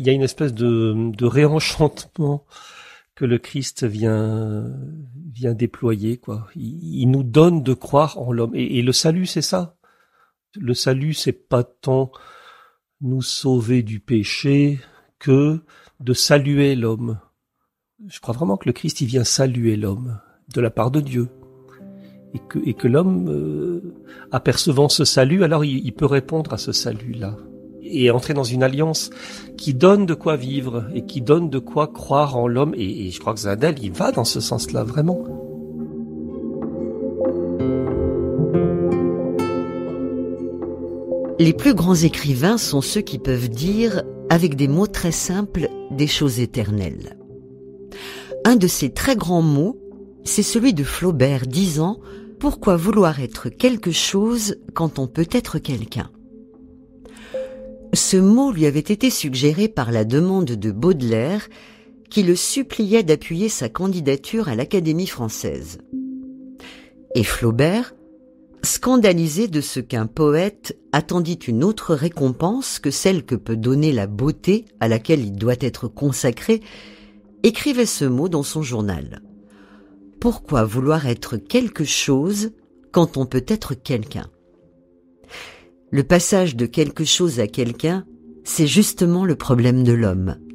y a une espèce de réenchantement que le Christ vient déployer, quoi. Il nous donne de croire en l'homme. Et le salut, c'est ça. Le salut, c'est pas tant nous sauver du péché que de saluer l'homme. Je crois vraiment que le Christ, il vient saluer l'homme de la part de Dieu. Et que l'homme, apercevant ce salut, alors il peut répondre à ce salut-là. Et entrer dans une alliance qui donne de quoi vivre et qui donne de quoi croire en l'homme. Et je crois que Zindel, il va dans ce sens-là, vraiment. Les plus grands écrivains sont ceux qui peuvent dire, avec des mots très simples, des choses éternelles. Un de ces très grands mots, c'est celui de Flaubert disant « Pourquoi vouloir être quelque chose quand on peut être quelqu'un ?» Ce mot lui avait été suggéré par la demande de Baudelaire, qui le suppliait d'appuyer sa candidature à l'Académie française. Et Flaubert, scandalisé de ce qu'un poète attendit une autre récompense que celle que peut donner la beauté à laquelle il doit être consacré, écrivait ce mot dans son journal. Pourquoi vouloir être quelque chose quand on peut être quelqu'un ? Le passage de quelque chose à quelqu'un, c'est justement le problème de l'homme.